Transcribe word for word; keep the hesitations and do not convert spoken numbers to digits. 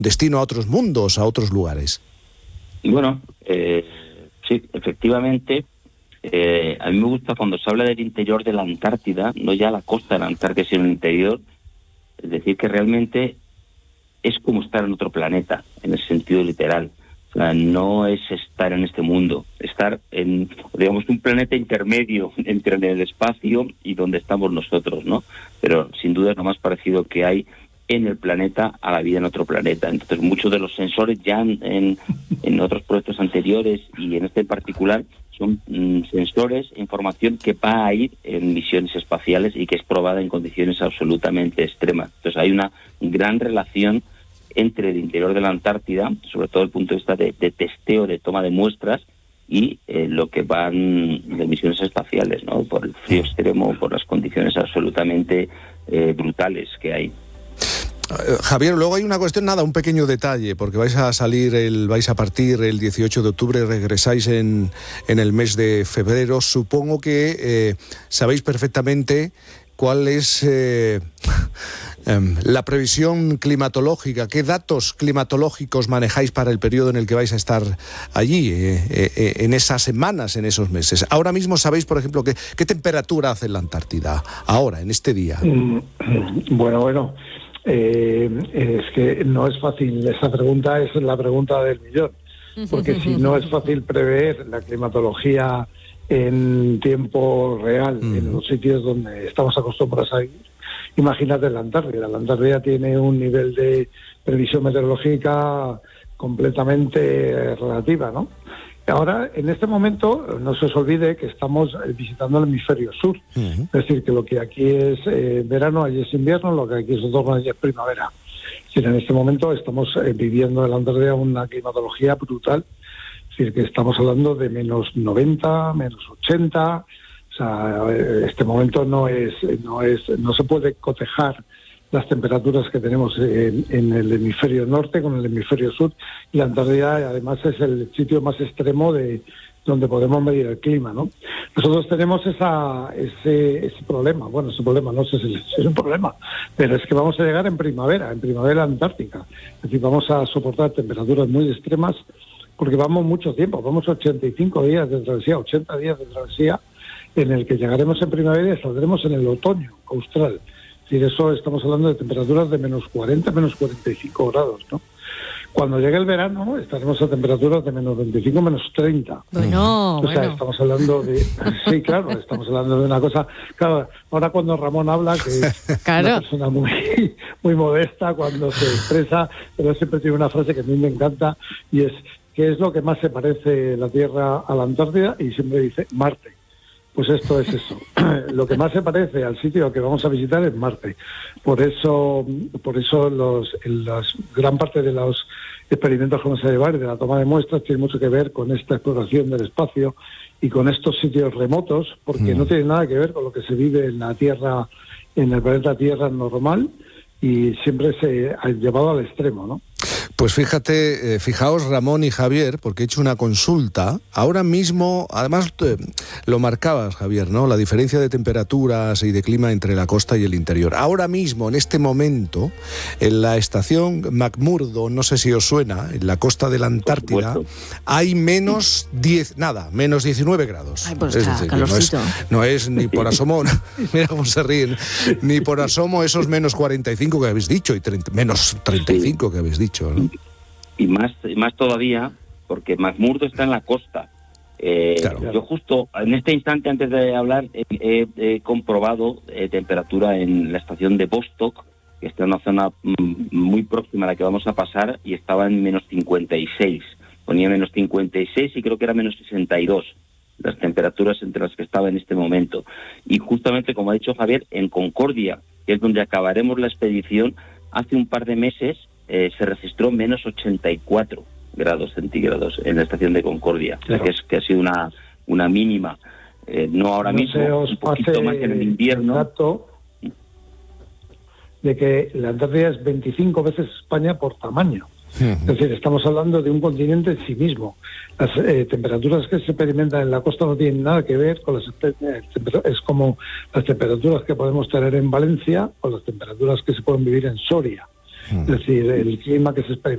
destino a otros mundos, a otros lugares. Bueno, eh, sí, efectivamente, eh, a mí me gusta cuando se habla del interior de la Antártida, no ya la costa de la Antártida, sino el interior, es decir, que realmente es como estar en otro planeta, en el sentido literal. O sea, no es estar en este mundo, estar en, digamos, un planeta intermedio entre el espacio y donde estamos nosotros, ¿no? Pero sin duda es lo más parecido que hay en el planeta a la vida en otro planeta. Entonces, muchos de los sensores ya en, en otros proyectos anteriores y en este en particular son mm, sensores, información que va a ir en misiones espaciales y que es probada en condiciones absolutamente extremas. Entonces, hay una gran relación entre el interior de la Antártida, sobre todo desde el punto de vista de, de testeo, de toma de muestras, y eh, lo que van de misiones espaciales, ¿no? Por el frío extremo, por las condiciones absolutamente eh, brutales que hay. Javier, luego hay una cuestión, nada, un pequeño detalle, porque vais a salir, el, vais a partir el dieciocho de octubre, regresáis en, en el mes de febrero. Supongo que eh, sabéis perfectamente cuál es eh, eh, la previsión climatológica, qué datos climatológicos manejáis para el periodo en el que vais a estar allí, eh, eh, en esas semanas, en esos meses. Ahora mismo sabéis, por ejemplo, qué, qué temperatura hace en la Antártida, ahora, en este día. Bueno, bueno. Eh, es que no es fácil, esa pregunta es la pregunta del millón, porque si no es fácil prever la climatología en tiempo real mm. en los sitios donde estamos acostumbrados a ir, imagínate la Antártida. La Antártida tiene un nivel de previsión meteorológica completamente relativa, ¿no? Ahora, en este momento, no se os olvide que estamos visitando el hemisferio sur. Uh-huh. Es decir, que lo que aquí es eh, verano, allí es invierno, lo que aquí es otoño, allí es primavera. Es decir, en este momento estamos eh, viviendo en la Antártida una climatología brutal. Es decir, que estamos hablando de menos noventa, menos ochenta. O sea, este momento no es, no es, no se puede cotejar las temperaturas que tenemos en, en el hemisferio norte con el hemisferio sur, y la Antártida además es el sitio más extremo de donde podemos medir el clima, ¿no? Nosotros tenemos esa ese, ese problema, bueno, ese problema, no sé si es un problema, pero es que vamos a llegar en primavera, en primavera antártica, es decir, vamos a soportar temperaturas muy extremas porque vamos mucho tiempo, vamos ochenta y cinco días de travesía, ochenta días de travesía, en el que llegaremos en primavera y saldremos en el otoño austral. Y de eso estamos hablando de temperaturas de menos cuarenta, menos cuarenta y cinco grados, ¿no? Cuando llegue el verano estaremos a temperaturas de menos veinticinco, menos treinta. Bueno, o sea, bueno. estamos hablando de... Sí, claro, estamos hablando de una cosa... Claro, ahora cuando Ramón habla, que es claro. una persona muy, muy modesta cuando se expresa, pero siempre tiene una frase que a mí me encanta, y es, ¿qué es lo que más se parece la Tierra a la Antártida? Y siempre dice, Marte. Pues esto es eso. Lo que más se parece al sitio que vamos a visitar es Marte. Por eso, por eso los, los, gran parte de los experimentos que vamos a llevar y de la toma de muestras tiene mucho que ver con esta exploración del espacio y con estos sitios remotos, porque mm. no tiene nada que ver con lo que se vive en la Tierra, en el planeta Tierra normal, y siempre se ha llevado al extremo, ¿no? Pues fíjate, eh, fijaos Ramón y Javier, porque he hecho una consulta. Ahora mismo, además eh, lo marcabas, Javier, ¿no? La diferencia de temperaturas y de clima entre la costa y el interior. Ahora mismo, en este momento, en la estación McMurdo, no sé si os suena, en la costa de la Antártida, hay menos diez, nada, menos diecinueve grados. Ay, pues es está decir, calorcito. No es, no es ni por asomo, mira cómo se ríen, ni por asomo esos menos cuarenta y cinco que habéis dicho, y treinta, menos treinta y cinco que habéis dicho, ¿no? Y más, y más todavía, porque McMurdo está en la costa. Eh, claro. Yo justo en este instante, antes de hablar, he, he, he comprobado eh, temperatura en la estación de Vostok, que está en una zona mm, muy próxima a la que vamos a pasar, y estaba en menos cincuenta y seis. Ponía menos cincuenta y seis y creo que era menos sesenta y dos las temperaturas entre las que estaba en este momento. Y justamente, como ha dicho Javier, en Concordia, que es donde acabaremos la expedición, hace un par de meses eh, se registró menos ochenta y cuatro grados centígrados en la estación de Concordia, claro. o sea, que, es, que ha sido una, una mínima, eh, no ahora no mismo, un poquito más en el invierno. El dato de que la Antártida es veinticinco veces España por tamaño. Es decir, estamos hablando de un continente en sí mismo. Las eh, temperaturas que se experimentan en la costa no tienen nada que ver con las... Eh, es como las temperaturas que podemos tener en Valencia o las temperaturas que se pueden vivir en Soria. Es decir, el clima que se experimenta